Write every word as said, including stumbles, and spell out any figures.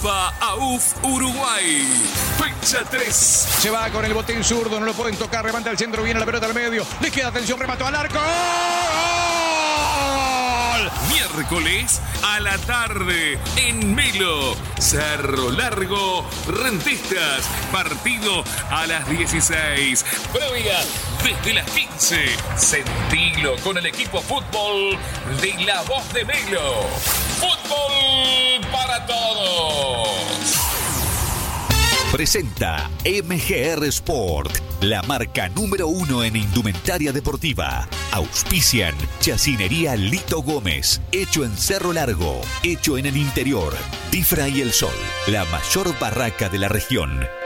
Copa A U F Uruguay. Fecha tres. Se va con el botín zurdo, no lo pueden tocar, levanta el centro, viene la pelota al medio. Le queda atención, remató al arco. ¡Gol! Miércoles a la tarde en Melo. Cerro Largo, Rentistas. Partido a las dieciséis. Previa desde las quince. Sentilo con el equipo fútbol de La Voz de Melo. Fútbol para todos. Presenta M G R Sport, la marca número uno en indumentaria deportiva. Auspician Chacinería Lito Gómez, hecho en Cerro Largo, hecho en el interior. Tifra y el Sol, la mayor barraca de la región.